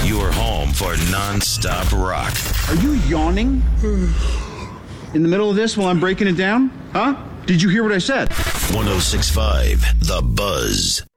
Your home for non-stop rock. Are you yawning in the middle of this while I'm breaking it down? Huh? Did you hear what I said? 106.5 The Buzz.